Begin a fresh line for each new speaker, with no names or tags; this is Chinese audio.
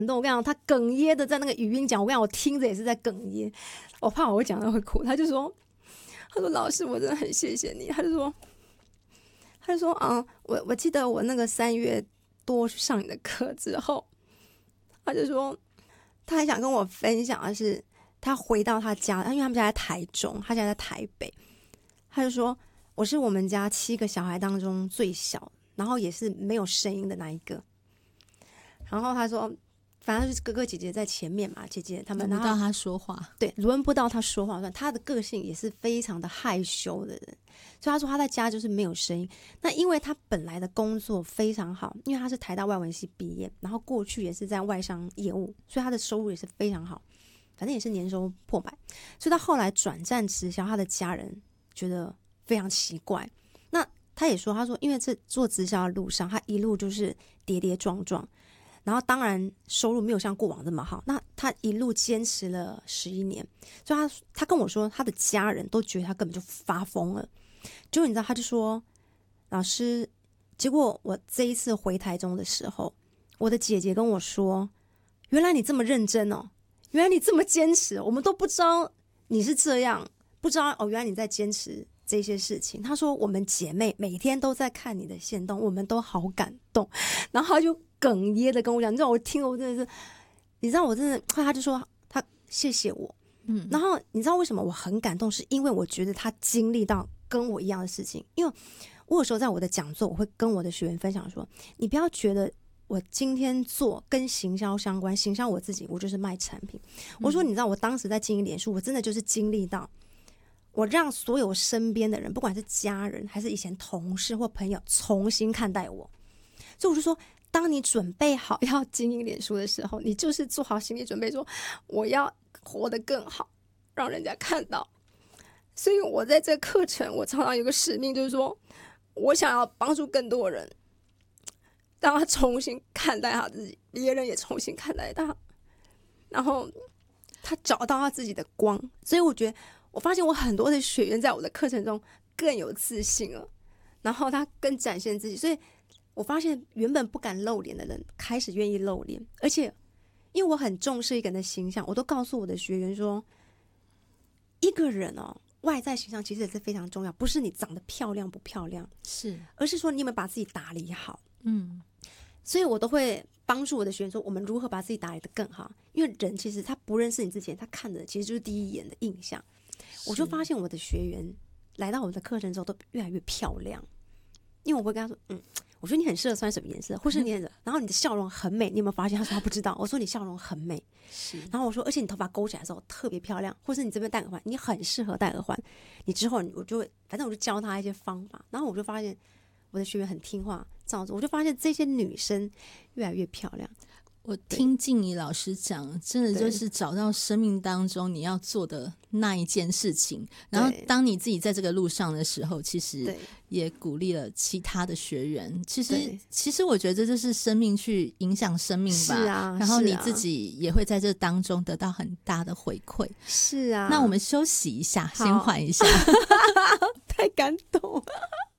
动。我跟你讲，他哽咽的在那个语音讲，我跟你讲，我听着也是在哽咽，我怕我会讲到会哭。他说老师，我真的很谢谢你。他就说我记得我那个3月多去上你的课之后，他就说他还想跟我分享的是，他回到他家，因为他们家在台中，他家在台北。他就说我是我们家7个小孩当中最小，然后也是没有声音的那一个。然后他说反正就是哥哥姐姐在前面嘛，姐姐他们
轮不到他说话，
对，轮不到他说话。他的个性也是非常的害羞的人，所以他说他在家就是没有声音。那因为他本来的工作非常好，因为他是台大外文系毕业，然后过去也是在外商业务，所以他的收入也是非常好，反正也是年收破百。所以他后来转战直销，他的家人觉得非常奇怪。那他也说，他说因为这做直销的路上，他一路就是跌跌撞撞。然后当然收入没有像过往这么好，那他一路坚持了11年，所以他跟我说他的家人都觉得他根本就发疯了。结果你知道，他就说老师，结果我这一次回台中的时候，我的姐姐跟我说，原来你这么认真哦，原来你这么坚持，我们都不知道你是这样，不知道哦，原来你在坚持这些事情。他说我们姐妹每天都在看你的限动，我们都好感动。然后他就哽咽的跟我讲，你知道我听了我真的是，你知道我真的，他就说他谢谢我，然后你知道为什么我很感动，是因为我觉得他经历到跟我一样的事情。因为我有时候在我的讲座，我会跟我的学员分享说，你不要觉得我今天做跟行销相关，行销我自己，我就是卖产品。我说你知道我当时在经营脸书，我真的就是经历到我让所有身边的人，不管是家人还是以前同事或朋友，重新看待我。所以我就说，当你准备好要经营脸书的时候，你就是做好心理准备，说我要活得更好，让人家看到。所以我在这个课程，我常常有个使命，就是说我想要帮助更多人，让他重新看待他自己，别人也重新看待他，然后他找到他自己的光。所以我觉得，我发现我很多的学员在我的课程中更有自信了，然后他更展现自己。所以我发现原本不敢露脸的人开始愿意露脸，而且因为我很重视一个人的形象，我都告诉我的学员说，一个人哦，外在形象其实也是非常重要，不是你长得漂亮不漂亮，
是，
而是说你有没有把自己打理好。所以我都会帮助我的学员说，我们如何把自己打理得更好。因为人其实他不认识你之前，他看的其实就是第一眼的印象。我就发现我的学员来到我的课程之后都越来越漂亮，因为我会跟他说，我觉得你很适合穿什么颜色，或是你很，然后你的笑容很美，你有没有发现？他说他不知道。我说你笑容很美，然后我说，而且你头发勾起来的时候特别漂亮，或是你这边戴耳环，你很适合戴耳环。你之后我就会，反正我就教他一些方法，然后我就发现我的学员很听话，照着，我就发现这些女生越来越漂亮。
我听静怡老师讲，真的就是找到生命当中你要做的那一件事情，然后当你自己在这个路上的时候，其实也鼓励了其他的学员。其实我觉得这就是生命去影响生命吧，
是啊，
然后你自己也会在这当中得到很大的回馈。
是啊，
那我们休息一下，先缓一下。
太感动了。